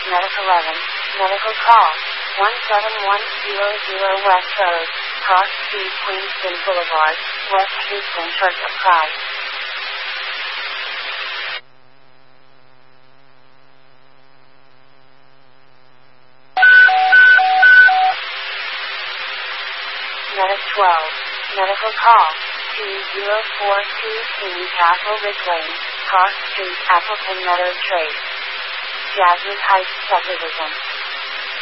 Medic 11, medical call, 17100 West Road, Cross Street, Queenston Boulevard, West Houston, Church of Christ. Medic 12, medical call, 2042 Castle Ridge Lane, Cross Street, Appleton Meadow Trace, Jasmine Heights Subdivision.